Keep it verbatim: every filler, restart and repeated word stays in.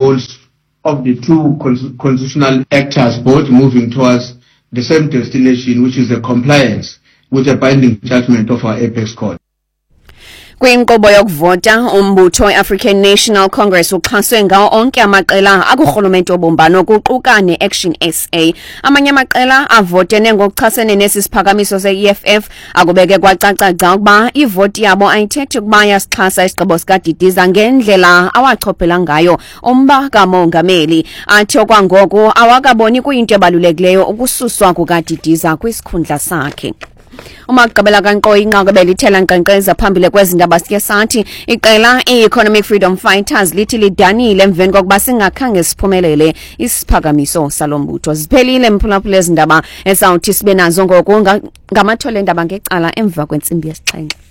goals of the two cons- constitutional actors, both moving towards the same destination, which is the compliance with the binding judgment of our apex court. Kwinkqubo yokuvota umbutho we-African National Congress uxhaswe ngawo onke amaqela akurhulumente obumbano kuquka ne-Action S A. Amanye amaqela avotene ngokuchasene nesi siphakamiso se-E F F akubeke kwacaca ukuba ivoti yabo ayithethi ukuba yasixhasa isigqibo sikadidiza ngendlela awachophela ngayo umba kamongameli. Athi okwangoku awakaboni kuyinto ebalulekileyo ukususwa kukadidiza kwisikhundla sakhe. Umagqibela kaNkoyi inqakebe lithela nkqenkqeza phambili kwezindaba sike sathi iqela i-Economic Freedom Fighters lithi lidanile emveni kokuba singakhange siphumelele isiphakamiso salombutho. Ziphelile mphulaphula ezindaba esawuthi sibe nazo ngoku ngamathole endaba ngecala emva kwentsimbi yesixhenxe.